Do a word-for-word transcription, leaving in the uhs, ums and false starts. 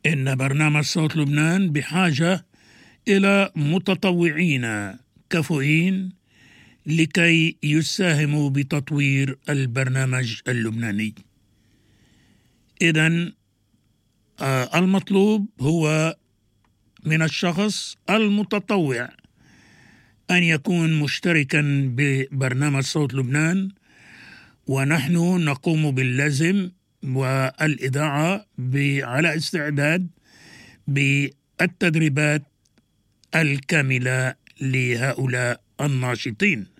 إن برنامج صوت لبنان بحاجة إلى متطوعين كفؤين لكي يساهموا بتطوير البرنامج اللبناني. إذن آه المطلوب هو من الشخص المتطوع أن يكون مشتركا ببرنامج صوت لبنان، ونحن نقوم باللزم والإذاعة على استعداد بالتدريبات الكاملة لهؤلاء الناشطين.